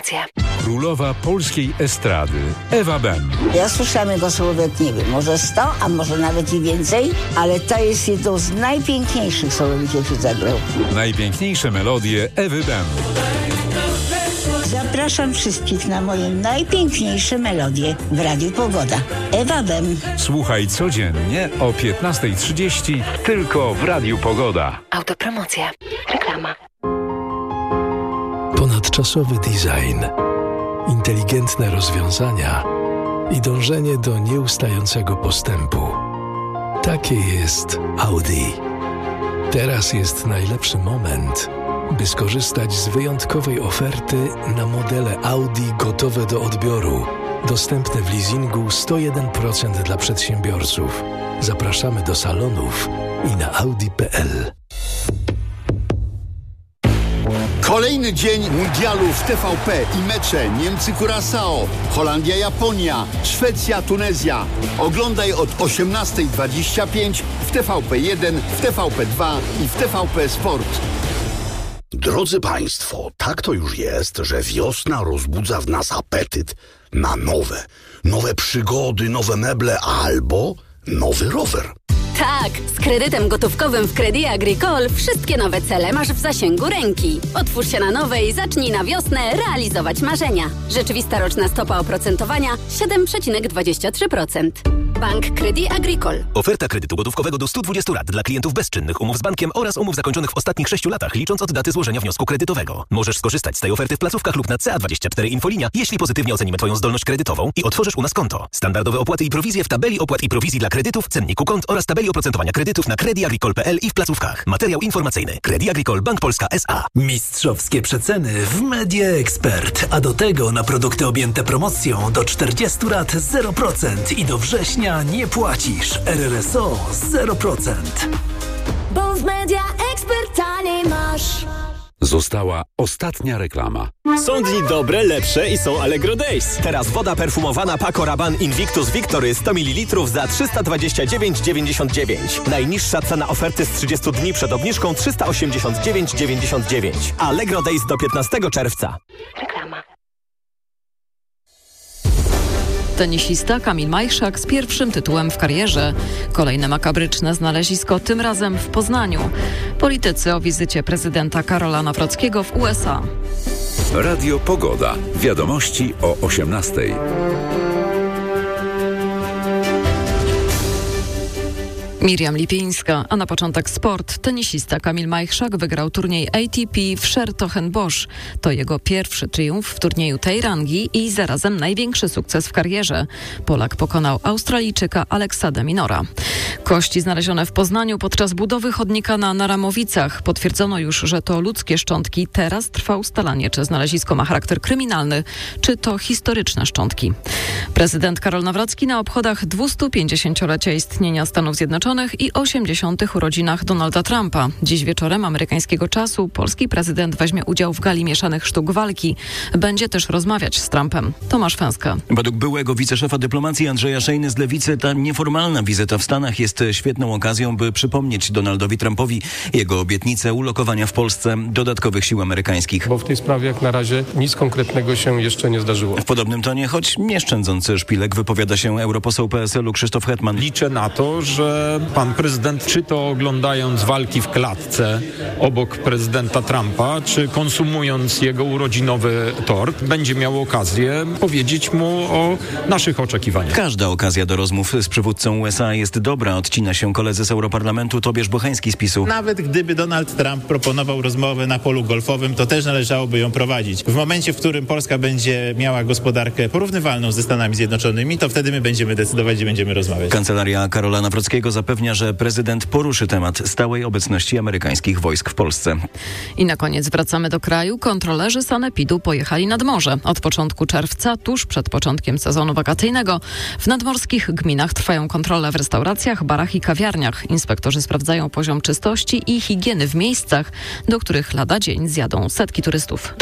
Autopromocje. Królowa polskiej estrady Ewa Ben. Ja słyszałam jego słówek, nie wiem, może 100, a może nawet i więcej, ale to jest jedną z najpiękniejszych słówek, jakie zagrał. Najpiękniejsze melodie Ewy Ben. Zapraszam wszystkich na moje najpiękniejsze melodie w Radiu Pogoda. Ewa Ben. Słuchaj codziennie o 15:30 tylko w Radiu Pogoda. Autopromocje. Reklama. Ponadczasowy design, inteligentne rozwiązania i dążenie do nieustającego postępu. Takie jest Audi. Teraz jest najlepszy moment, by skorzystać z wyjątkowej oferty na modele Audi gotowe do odbioru. Dostępne w leasingu 101% dla przedsiębiorców. Zapraszamy do salonów i na audi.pl. Kolejny dzień mundialu w TVP i mecze Niemcy-Curaçao, Holandia-Japonia, Szwecja-Tunezja. Oglądaj od 18:25 w TVP1, w TVP2 i w TVP Sport. Drodzy Państwo, tak to już jest, że wiosna rozbudza w nas apetyt na nowe przygody, nowe meble albo nowy rower. Tak, z kredytem gotówkowym w Crédit Agricole wszystkie nowe cele masz w zasięgu ręki. Otwórz się na nowe i zacznij na wiosnę realizować marzenia. Rzeczywista roczna stopa oprocentowania 7,23%. Bank Crédit Agricole. Oferta kredytu gotówkowego do 120 lat dla klientów bezczynnych, umów z bankiem oraz umów zakończonych w ostatnich 6 latach, licząc od daty złożenia wniosku kredytowego. Możesz skorzystać z tej oferty w placówkach lub na CA24 Infolinia, jeśli pozytywnie ocenimy Twoją zdolność kredytową i otworzysz u nas konto. Standardowe opłaty i prowizje w tabeli opłat i prowizji dla kredytów, cenniku kont oraz tabeli oprocentowania kredytów na crediagricole.pl i w placówkach. Materiał informacyjny. Crédit Agricole Bank Polska S.A. Mistrzowskie przeceny w Media Expert, a do tego na produkty objęte promocją do 40 lat 0% i do września nie płacisz. RRSO 0%. Bo w Media Expert taniej masz. Została ostatnia reklama. Są dni dobre, lepsze i są Allegro Days. Teraz woda perfumowana Paco Rabanne Invictus Victory 100 ml za 329,99. Najniższa cena oferty z 30 dni przed obniżką 389,99. Allegro Days do 15 czerwca. Reklama. Tenisista Kamil Majchrzak z pierwszym tytułem w karierze. Kolejne makabryczne znalezisko, tym razem w Poznaniu. Politycy o wizycie prezydenta Karola Nawrockiego w USA. Radio Pogoda. Wiadomości o 18:00. Miriam Lipińska, a na początek sport. Tenisista Kamil Majchrzak wygrał turniej ATP w 's-Hertogenbosch. To jego pierwszy triumf w turnieju tej rangi i zarazem największy sukces w karierze. Polak pokonał Australijczyka Alexa de Minora. Kości znalezione w Poznaniu podczas budowy chodnika na Naramowicach. Potwierdzono już, że to ludzkie szczątki. Teraz trwa ustalanie, czy znalezisko ma charakter kryminalny, czy to historyczne szczątki. Prezydent Karol Nawrocki na obchodach 250-lecia istnienia Stanów Zjednoczonych i 80. urodzinach Donalda Trumpa. Dziś wieczorem amerykańskiego czasu polski prezydent weźmie udział w gali mieszanych sztuk walki. Będzie też rozmawiać z Trumpem. Tomasz Fęska. Według byłego wiceszefa dyplomacji Andrzeja Szejny z Lewicy ta nieformalna wizyta w Stanach jest świetną okazją, by przypomnieć Donaldowi Trumpowi jego obietnicę ulokowania w Polsce dodatkowych sił amerykańskich. Bo w tej sprawie jak na razie nic konkretnego się jeszcze nie zdarzyło. W podobnym tonie, choć nie szczędzący szpilek, wypowiada się europoseł PSL-u Krzysztof Hetman. Liczę na to, że pan prezydent, czy to oglądając walki w klatce obok prezydenta Trumpa, czy konsumując jego urodzinowy tort, będzie miał okazję powiedzieć mu o naszych oczekiwaniach. Każda okazja do rozmów z przywódcą USA jest dobra, odcina się koledzy z Europarlamentu Tobiasz Bocheński z PiS-u. Nawet gdyby Donald Trump proponował rozmowę na polu golfowym, to też należałoby ją prowadzić. W momencie, w którym Polska będzie miała gospodarkę porównywalną ze Stanami Zjednoczonymi, to wtedy my będziemy decydować, gdzie będziemy rozmawiać. Kancelaria Karola Nawrockiego zapewnia, że prezydent poruszy temat stałej obecności amerykańskich wojsk w Polsce. I na koniec wracamy do kraju. Kontrolerzy sanepidu pojechali nad morze. Od początku czerwca, tuż przed początkiem sezonu wakacyjnego, w nadmorskich gminach trwają kontrole w restauracjach, barach i kawiarniach. Inspektorzy sprawdzają poziom czystości i higieny w miejscach, do których lada dzień zjadą setki turystów.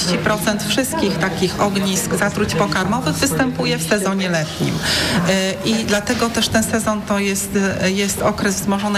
40% wszystkich takich ognisk zatruć pokarmowych występuje w sezonie letnim. I dlatego też ten sezon to jest okres wzmożonej